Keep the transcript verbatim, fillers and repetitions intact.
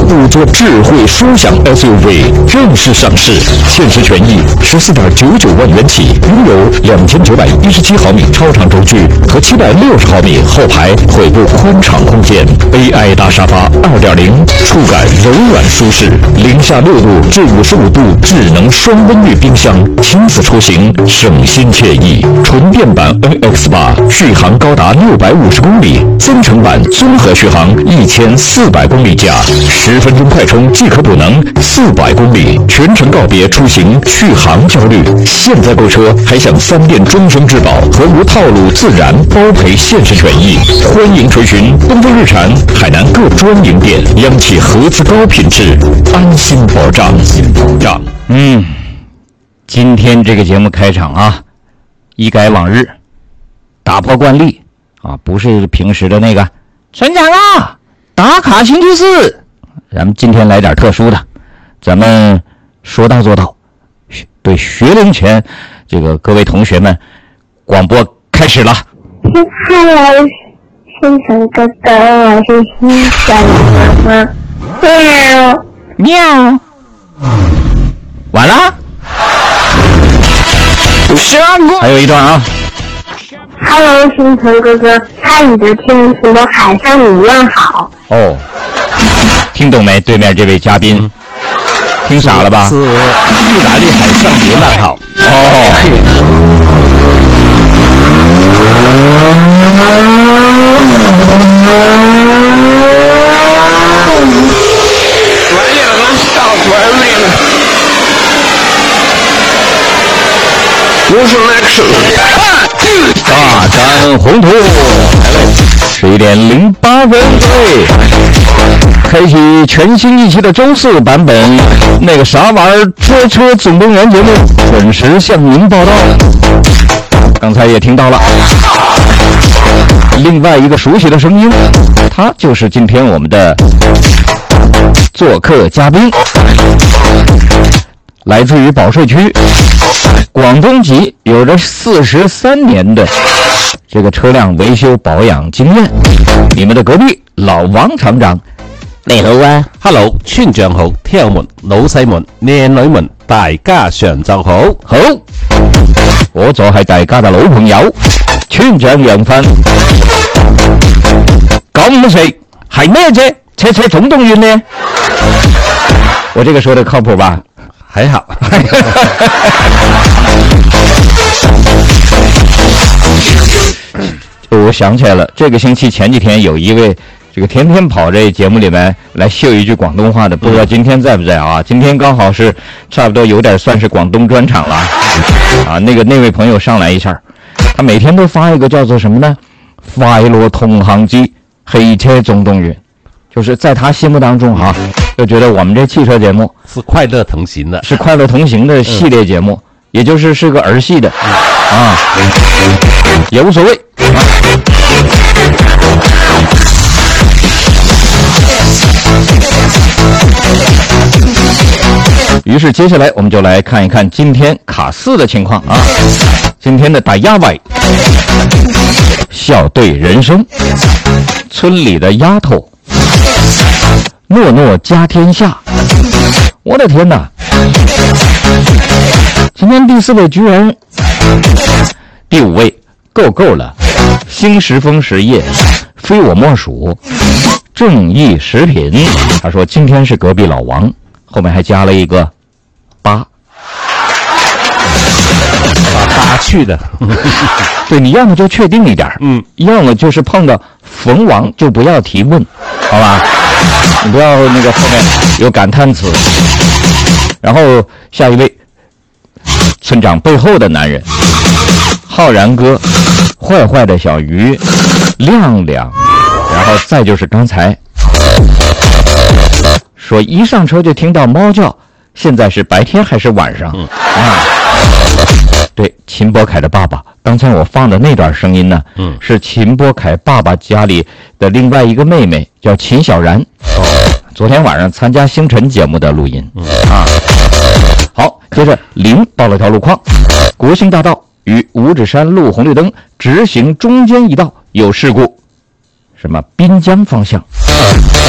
捕捉智慧舒享 S U V 正式上市，限时权益十四点九九万元起，拥有两千九百一十七毫米超长轴距和七百六十毫米后排腿部宽敞空间 ，A I 大沙发二点零，触感柔软舒适，零下六度至五十五度智能双温域冰箱，亲子出行省心惬意。纯电版 N X 八续航高达六百五十公里，增程版综合续航一千四百公里加，十分钟快充即可补能四百公里，全程告别出行续航焦虑。现在购车还享三电终身质保和无套路自燃包赔限时权益。欢迎垂询东风日产海南各专营店，央企合资高品质，安心保障，安心保障。 嗯，今天这个节目开场啊，一改往日，打破惯例啊，不是平时的那个村长啊，打卡星期四，咱们今天来点特殊的，咱们说到做到，对学龄前这个各位同学们，广播开始了。 Hello， 星辰哥哥，我是星辰妈妈。喵喵，完了，还有一段啊。 Hello， 星辰哥哥，看你的天气和海上一样好。 哦，听懂没？对面这位嘉宾，听傻了吧？ 是意大利海上也那好。 哦。大展宏图，十一点零八分，对，开启全新一期的周四版本，那个啥玩意儿车车总动员节目准时向您报道。刚才也听到了另外一个熟悉的声音，他就是今天我们的做客嘉宾，来自于保税区，广东籍，有着四十三年的这个车辆维修保养经验。你们的隔壁老王厂長，你好啊 ，Hello， 村長好，聽友們、老細們、靚女們，大家上晝好。 好，我就係大家嘅老朋友，村長楊芬。咁食係咩啫？車車總動員呢？我這個說的靠譜吧？ 還好。 我想起来了，这个星期前几天有一位这个天天跑这节目里面来秀一句广东话的，不知道今天在不在啊？今天刚好是差不多有点算是广东专场了啊。那个那位朋友上来一下，他每天都发一个叫做什么呢？快乐同行机黑车总动员，就是在他心目当中哈、啊，就觉得我们这汽车节目是快乐同行的， 是快乐同行的系列节目，嗯、也就是是个儿戏的啊，也无所谓。啊于是接下来我们就来看一看今天卡四的情况啊。今天的打压位，笑对人生，村里的丫头，诺诺家天下。我的天哪！今天第四位居然，第五位够够了，新时风实业，非我莫属，正义食品。他说今天是隔壁老王，后面还加了一个八， 把八去的。 对，你要么就确定一点，嗯，要么就是碰到冯王就不要提问，好吧？你不要那个后面有感叹词。然后下一位，村长背后的男人，浩然哥，坏坏的小鱼，亮亮，然后再就是刚才说一上车就听到猫叫，现在是白天还是晚上？嗯、啊，对，秦波凯的爸爸。刚才我放的那段声音呢，嗯，是秦波凯爸爸家里的另外一个妹妹，叫秦小然。哦，昨天晚上参加星辰节目的录音。嗯啊，好，接着零报了条路况，国兴大道与五指山路红绿灯直行中间一道有事故，什么滨江方向。